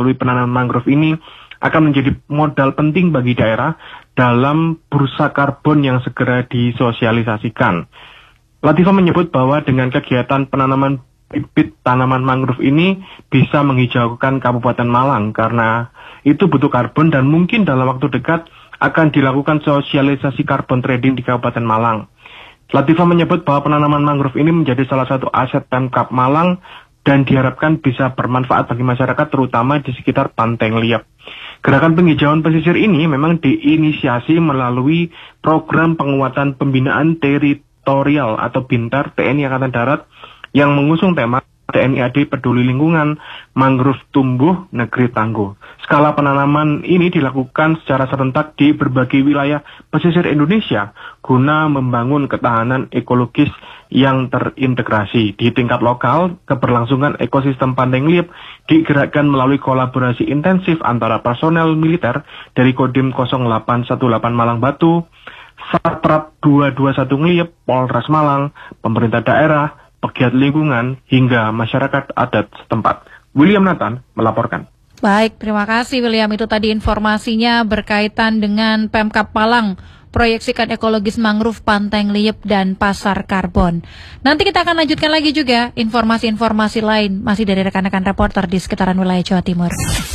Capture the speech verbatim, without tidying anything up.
melalui penanaman mangrove ini akan menjadi modal penting bagi daerah dalam bursa karbon yang segera disosialisasikan. Latifah menyebut bahwa dengan kegiatan penanaman bibit tanaman mangrove ini bisa menghijaukan Kabupaten Malang karena itu butuh karbon dan mungkin dalam waktu dekat akan dilakukan sosialisasi karbon trading di Kabupaten Malang. Latifah menyebut bahwa penanaman mangrove ini menjadi salah satu aset Pemkab Malang dan diharapkan bisa bermanfaat bagi masyarakat terutama di sekitar Pantai Ngeliep. Gerakan penghijauan pesisir ini memang diinisiasi melalui program penguatan pembinaan teritorial atau BINTER T N I Angkatan Darat yang mengusung tema T N I A D Peduli Lingkungan, Mangrove Tumbuh, Negeri Tangguh. Skala penanaman ini dilakukan secara serentak di berbagai wilayah pesisir Indonesia guna membangun ketahanan ekologis yang terintegrasi. Di tingkat lokal, keberlangsungan ekosistem Pantai Ngeliep digerakkan melalui kolaborasi intensif antara personel militer dari Kodim nol delapan satu delapan Malang Batu, Satprap dua dua satu Ngeliep, Polres Malang, pemerintah daerah, pegiat lingkungan, hingga masyarakat adat setempat. William Nathan melaporkan. Baik, terima kasih William. Itu tadi informasinya berkaitan dengan Pemkab Malang, proyeksikan ekologis mangrove Pantai Ngeliep dan pasar karbon. Nanti kita akan lanjutkan lagi juga informasi-informasi lain masih dari rekan-rekan reporter di sekitaran wilayah Jawa Timur.